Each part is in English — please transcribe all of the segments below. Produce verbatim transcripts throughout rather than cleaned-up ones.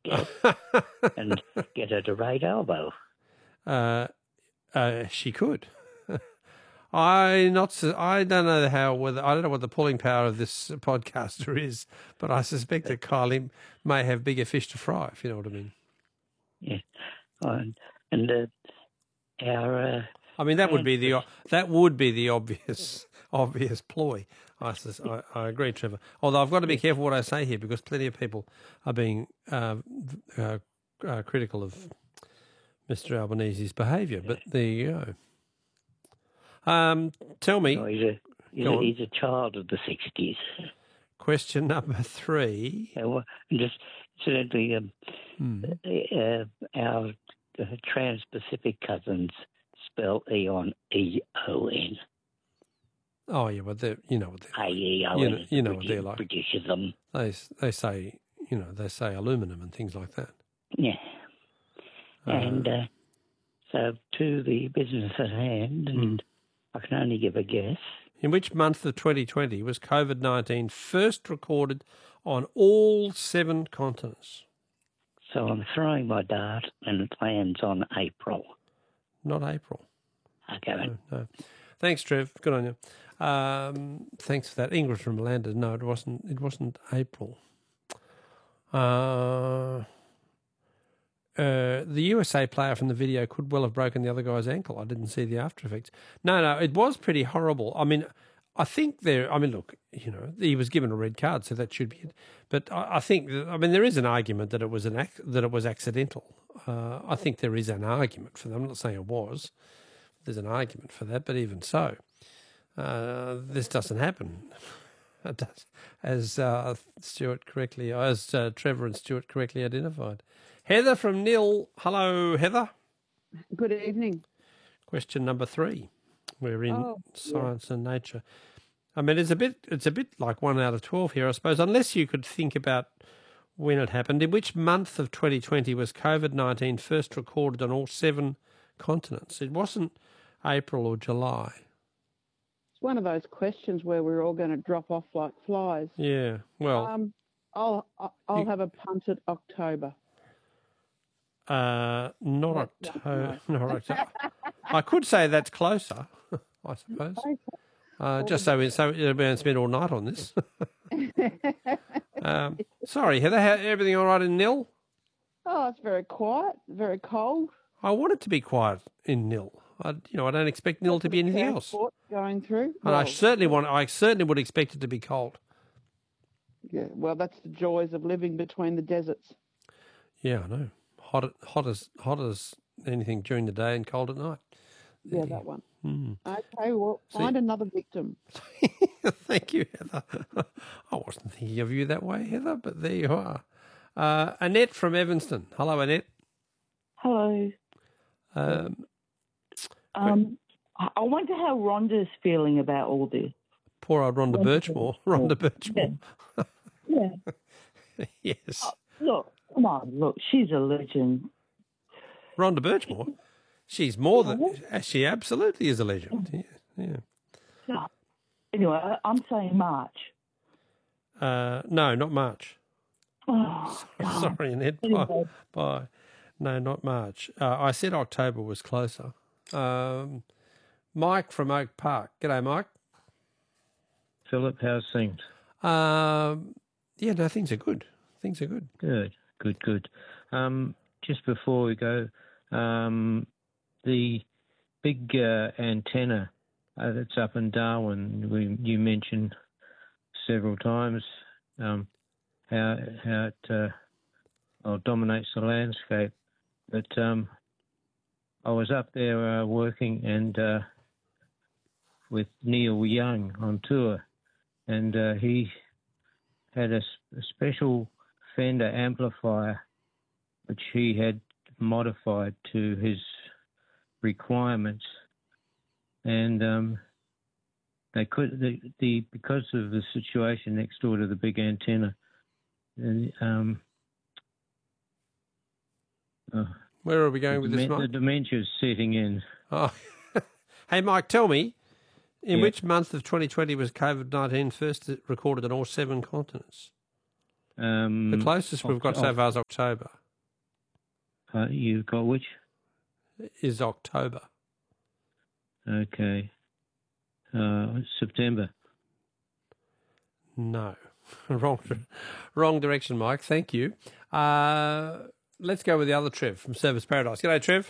get and get her to rate Albo. Uh, uh, she could. I not. su- I don't know how. Whether I don't know what the pulling power of this podcaster is, but I suspect that Kylie may have bigger fish to fry. If you know what I mean. Yeah, oh, and, and uh, our. Uh, I mean, that would be the that would be the obvious obvious ploy. I, sus- I, I agree, Trevor. Although I've got to be careful what I say here because plenty of people are being uh, uh, uh, critical of Mister Albanese's behaviour. But there you go. Um, tell me. No, he's a he's, a he's a child of the sixties. Question number three. Uh, well, just incidentally, um, hmm. uh, our uh, Trans-Pacific cousins spell Eon E O N. Oh yeah, but they you know what they're like. A E O N. You know, you know what they're like. Britishism. They they say you know they say aluminum and things like that. Yeah. Uh, and uh, so to the business at hand, and I can only give a guess. In which month of twenty twenty was COVID nineteen first recorded on all seven continents? So I'm throwing my dart and it lands on April. Not April. Okay. No, no. Thanks, Trev. Good on you. Um, thanks for that. Ingrid from Melinda. No, it wasn't. It wasn't April. Uh, uh, the U S A player from the video could well have broken the other guy's ankle. I didn't see the after effects. No, no, it was pretty horrible. I mean, I think there. I mean, look, you know, he was given a red card, so that should be it. But I, I think, that, I mean, there is an argument that it was an ac- that it was accidental. Uh, I think there is an argument for that. I'm not saying it was. There's an argument for that, but even so, uh, this doesn't happen. It does, as uh, Stuart correctly, as uh, Trevor and Stuart correctly identified. Heather from Nil. Hello, Heather. Good evening. Question number three. We're in oh, science yeah. and nature. I mean, it's a bit, it's a bit like one out of twelve here, I suppose. Unless you could think about when it happened. In which month of twenty twenty was COVID nineteen first recorded on all seven continents? It wasn't April or July. It's one of those questions where we're all going to drop off like flies. Yeah. Well, um, I'll I'll you, have a punt at October. Uh, not October. No. Not October. I could say that's closer, I suppose. Okay. Uh, just so we so we don't spend all night on this. um, sorry, Heather. How, everything all right in Nil? Oh, it's very quiet, very cold. I want it to be quiet in Nil. I, you know, I don't expect Nil to be anything else. Going through, and well, I certainly want. I certainly would expect it to be cold. Yeah, well, that's the joys of living between the deserts. Yeah, I know. Hot, hot as hot as anything during the day and cold at night. Yeah, that one. Mm. Okay, well, find See, another victim. Thank you, Heather. I wasn't thinking of you that way, Heather, but there you are. Uh, Annette from Evanston. Hello, Annette. Hello. Um, um, I wonder how Rhonda's feeling about all this. Poor old Rhonda, Rhonda Birchmore. Rhonda Birchmore. Yeah. yeah. Yes. Oh, look, come on, look, she's a legend. Rhonda Birchmore? She's more than, she absolutely is a legend. Yeah. yeah. So, anyway, I'm saying March. Uh, no, not March. Oh, sorry, sorry, Annette. Bye. Bye. No, not March. Uh, I said October was closer. Um, Mike from Oak Park. G'day, Mike. Philip, how's things? Um, yeah, no, things are good. Things are good. Good, good, good. Um, just before we go, um, the big uh, antenna uh, that's up in Darwin, we, you mentioned several times um, how how it uh, well, dominates the landscape. But um, I was up there uh, working and uh, with Neil Young on tour, and uh, he had a, a special Fender amplifier which he had modified to his requirements, and um, they could the, the because of the situation next door to the big antenna. And, um, uh, Where are we going with this, Mike? The dementia's setting in. Oh, hey, Mike, tell me, in yeah. which month of twenty twenty was COVID nineteen first recorded on all seven continents? Um, The closest we've got so far is October. Uh, you've got which? Is October. Okay. Uh, September. No. wrong wrong direction, Mike. Thank you. Uh, let's go with the other Trev from Service Paradise. G'day, Trev.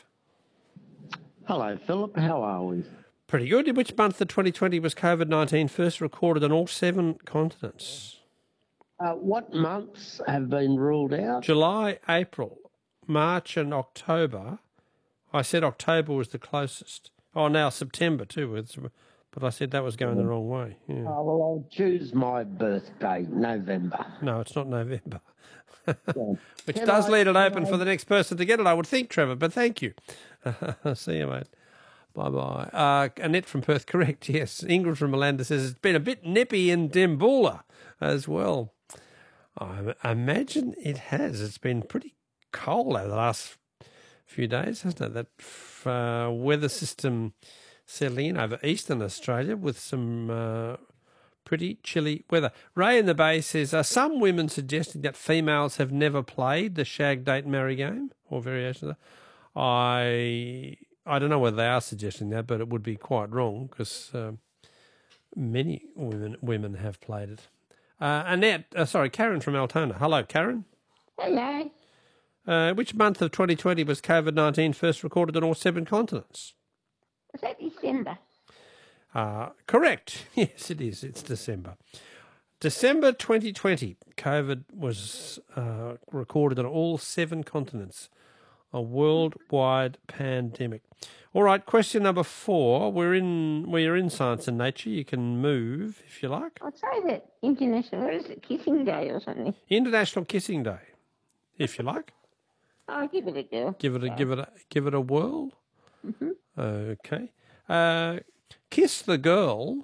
Hello, Philip. How are we? Pretty good. In which month of twenty twenty was COVID nineteen first recorded on all seven continents? Uh, what months have been ruled out? July, April, March and October. I said October was the closest. Oh, now September too. It's, but I said that was going the wrong way. Yeah. Oh, well, I'll choose my birthday, November. No, it's not November. Yeah. Which Can does I- leave it can open I- for the next person to get it, I would think, Trevor, but thank you. See you, mate. Bye-bye. Uh, Annette from Perth, correct, yes. Ingrid from Melanda says it's been a bit nippy in Dimboola as well. I imagine it has. It's been pretty cold over the last few days, hasn't it? That uh, weather system settling in over eastern Australia with some uh, pretty chilly weather. Ray in the Bay says, are some women suggesting that females have never played the shag, date, marry game or variation of that? I I don't know whether they are suggesting that, but it would be quite wrong because uh, many women women have played it. Uh, Annette, uh, sorry, Karen from Altona. Hello, Karen. Hello. Uh, which month of twenty twenty was COVID nineteen first recorded on all seven continents? Was that December? Uh, correct. Yes, it is. It's December. December twenty twenty, COVID was uh, recorded on all seven continents. A worldwide pandemic. All right, question number four. We're in we're in Science and Nature. You can move if you like. I'd say that international, what is it, Kissing Day or something? International Kissing Day, if you like. I'll give it a go. Give it a give it a give it a whirl. Mm-hmm. Okay. Uh, Kiss the Girl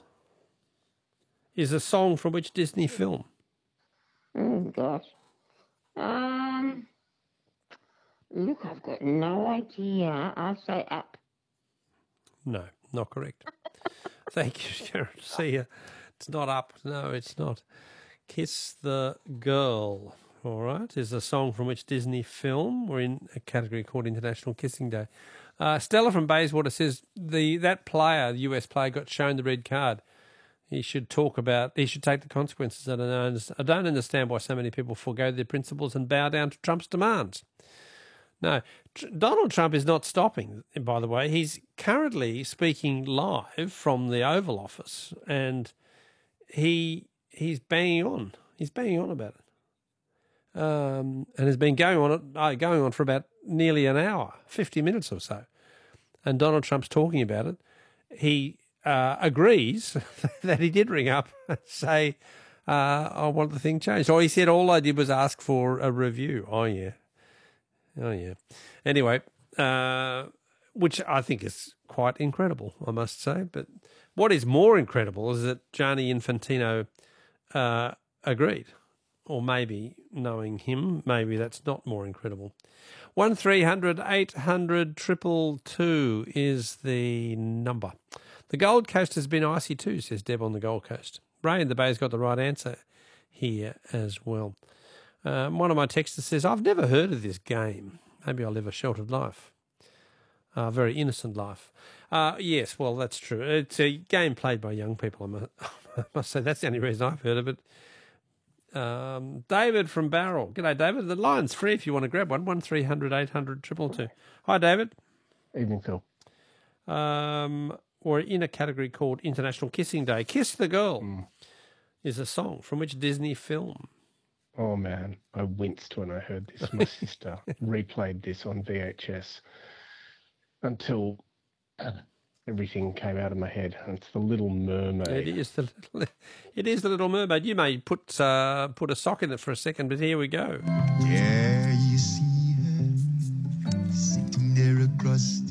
is a song from which Disney film? Oh, gosh. Um, look, I've got no idea. I'll say Up. No, not correct. Thank you, Karen. See ya. It's not Up. No, it's not. Kiss the Girl, all right, is a song from which Disney film. We're in a category called International Kissing Day. Uh, Stella from Bayswater says the that player, the U S player, got shown the red card. He should talk about, he should take the consequences. I don't, know, I don't understand why so many people forego their principles and bow down to Trump's demands. No, Tr- Donald Trump is not stopping, by the way. He's currently speaking live from the Oval Office, and he he's banging on. He's banging on about it, um, and has been going on uh, going on for about nearly an hour, fifty minutes or so. And Donald Trump's talking about it. He uh, agrees that he did ring up and say, uh, "I want the thing changed." Or he said, "All I did was ask for a review." Oh yeah. Oh, yeah. Anyway, uh, which I think is quite incredible, I must say. But what is more incredible is that Gianni Infantino uh, agreed. Or maybe, knowing him, maybe that's not more incredible. one three hundred eight hundred two two two is the number. The Gold Coast has been icy too, says Deb on the Gold Coast. Ray in the Bay's got the right answer here as well. Um, one of my texters says, I've never heard of this game. Maybe I'll live a sheltered life. A very innocent life. Uh, yes, well, that's true. It's a game played by young people, I must, I must say. That's the only reason I've heard of it. Um, David from Barrel. G'day, David. The line's free if you want to grab one. one three hundred eight hundred two two two. Hi, David. Evening, Phil. Um, we're in a category called International Kissing Day. Kiss the Girl mm. is a song from which Disney film? Oh, man, I winced when I heard this. My sister replayed this on V H S until everything came out of my head. And it's The Little Mermaid. It is the little, it is the Little Mermaid. You may put uh, put a sock in it for a second, but here we go. Yeah, you see her sitting there across